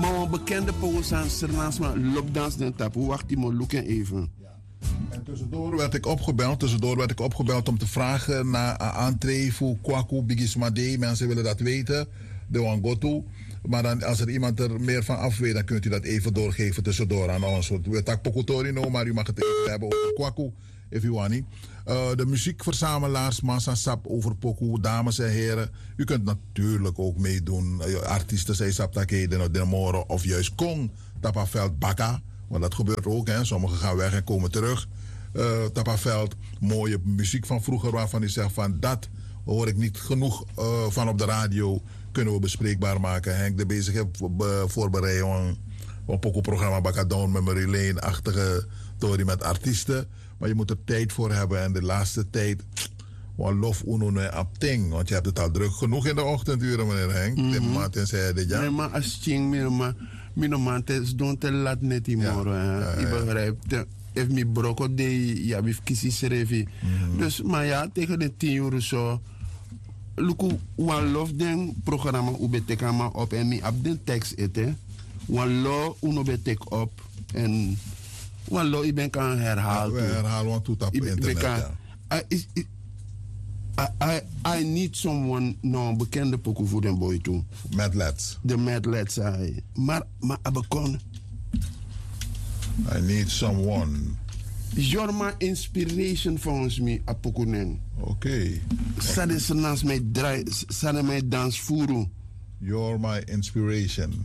Maar een bekende poos aan Sernaas, maar loopdans den tap. Hoe wacht die maar loeken even? En tussendoor werd ik opgebeld om te vragen naar entree voor Kwaku Bigismade. Mensen willen dat weten. De Wangotu. Maar dan, als er iemand er meer van af weet, dan kunt u dat even doorgeven tussendoor aan ons. We tak Pokotorino, maar u mag het even hebben over Kwaku, if you want. De muziekverzamelaars, Massa Sap over Poku, dames en heren. U kunt natuurlijk ook meedoen. Artiesten zijn Sap Takeden, de Moro of juist Kong, Tapaveld Bakka. Want dat gebeurt ook, hè. Sommigen gaan weg en komen terug. Tapaveld, mooie muziek van vroeger waarvan u zegt van dat hoor ik niet genoeg van op de radio. Kunnen we bespreekbaar maken. Henk de bezig voorbereiden van een Poco-programma Bakka Down Memory Lane-achtige story met artiesten. Maar je moet er tijd voor hebben. En de laatste tijd, wat lof uno apting. Want je hebt het al druk genoeg in de ochtenduren, meneer Henk. Nee, maar als je Minoman, het is don't te laat net die morgen. Je begrijpt. If me broko de, ja, we kiezen schreven. Dus, maar ja, tegen de 10 uur zo. Luku, wan lof den programma ubeteka ma op en mi ab den tekst ete. Wan lo uno betek op en wan lo ik ben kan herhalen. We herhalen want toet op internet. I need someone, no bekende pokoe voor den boy toe. Mad Lads. De Mad Lads, maar abekon. I need someone. You're my inspiration volgens mij, apokunen. Oké. Sade se naast mij draai, sade mij dans voeren. You're my inspiration.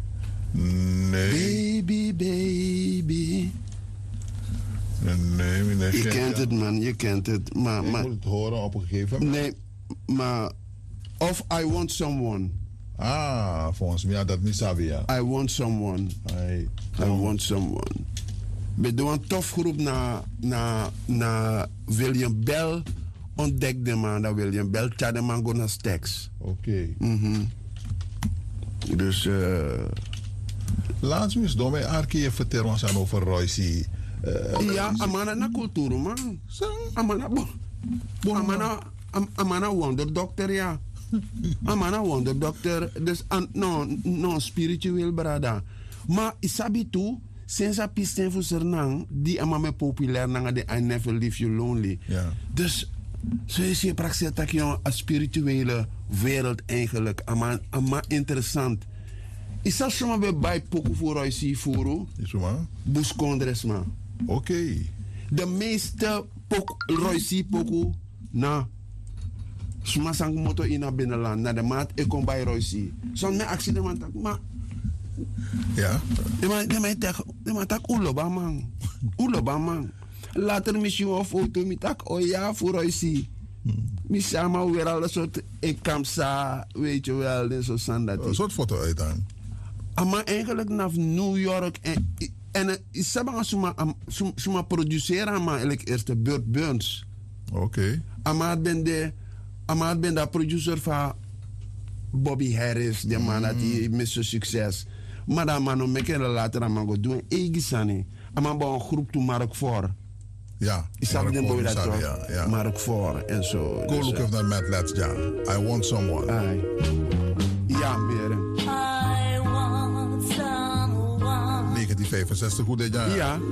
Nee. Baby. Nee, je kent het, man, je kent het. Maar, je moet het horen op een gegeven moment. Nee, maar... Of I want someone. Volgens mij dat niet Savia. I want someone. I want someone. We doen een tof groep naar William Bell. Ontdekte man dat William Bell tjade man go naar Stax. Oké. Dus... Laat me eens door mij Arkie vertellen ons aan over Royce. Ja, amana na cultuur man. Amana wonderdokter ja. Amana wonderdokter. Dus no spiritueel brada. Maar isabi toe, sinds a pisten voor Sernang, die amame populair nanga de I Never Leave You Lonely. Ja. Dus zo is je praktisch dat je een spirituele wereld eigenlijk. Ama interessant. Is dat zomaar bij poku voor Royce Furu? Is het maar? Buskondres man. Oké. De meeste Royce poku na suma sang moto in naar binnenland naar de maat ik kom bij Royce. Zo'n mijn accident maar ja. De maat tak uloba man. Later misschien een foto met tak oh ja voor Royce. Misama weer al een soort ik kamsa weet je wel zo sandat. Een soort foto uit dan. Maar eigenlijk naar New York en is suma produceren maar eigenlijk eerst Burt Burns. Oké. Maar ben de producer van Bobby Harris, de man dat hij met zijn succes. Maar dan man om een later aan go doen egisani. Maar bij een groep toen Mark voor. Ja. Is dat de boy dat toch? Ja. Mark voor en zo. Go look of that Mad Lads, ja. I want someone. Ja, meer. 1965, hoe dit jaar? Ja.